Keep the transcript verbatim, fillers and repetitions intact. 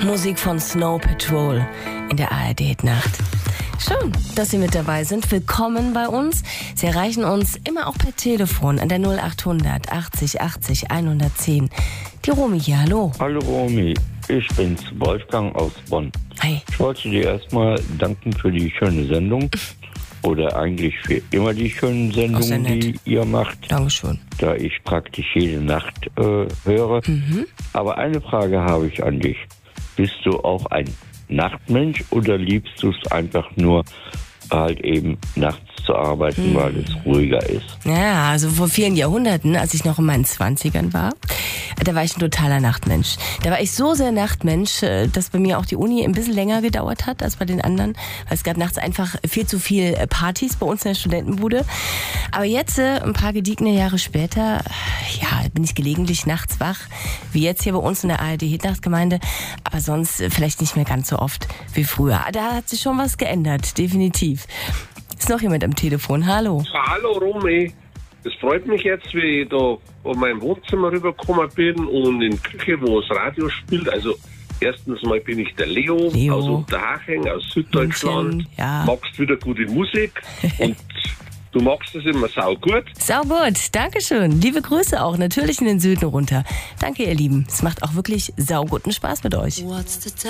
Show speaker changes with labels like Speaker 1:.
Speaker 1: Musik von Snow Patrol in der A R D-Nacht. Schön, dass Sie mit dabei sind. Willkommen bei uns. Sie erreichen uns immer auch per Telefon an der null acht hundert achtzig achtzig hundertzehn. Die Romy hier, hallo.
Speaker 2: Hallo Romy, ich bin's, Wolfgang aus Bonn.
Speaker 1: Hi.
Speaker 2: Ich wollte dir erstmal danken für die schöne Sendung. Oder eigentlich für immer die schönen Sendungen, die ihr macht.
Speaker 1: Dankeschön.
Speaker 2: Da ich praktisch jede Nacht äh, höre. Mhm. Aber eine Frage habe ich an dich. Bist du auch ein Nachtmensch oder liebst du es einfach nur halt eben nachts zu arbeiten, mhm. weil es ruhiger ist?
Speaker 1: Ja, also vor vielen Jahrhunderten, als ich noch in meinen Zwanzigern war, da war ich ein totaler Nachtmensch. Da war ich so sehr Nachtmensch, dass bei mir auch die Uni ein bisschen länger gedauert hat als bei den anderen. Weil es gab nachts einfach viel zu viel Partys bei uns in der Studentenbude. Aber jetzt, ein paar gediegene Jahre später, ja, bin ich gelegentlich nachts wach, wie jetzt hier bei uns in der A R D-Hitnachtgemeinde. Aber sonst vielleicht nicht mehr ganz so oft wie früher. Da hat sich schon was geändert, definitiv. Ist noch jemand am Telefon? Hallo.
Speaker 3: Hallo Romy. Es freut mich jetzt, wie ich da in meinem Wohnzimmer rübergekommen bin und in der Küche, wo das Radio spielt. Also erstens mal bin ich der Leo,
Speaker 1: Leo.
Speaker 3: aus Unterhaching, aus Süddeutschland.
Speaker 1: München, ja.
Speaker 3: Magst wieder gute Musik und du magst es immer saugut.
Speaker 1: Saugut, Dankeschön. Liebe Grüße auch, natürlich in den Süden runter. Danke, ihr Lieben. Es macht auch wirklich sauguten Spaß mit euch.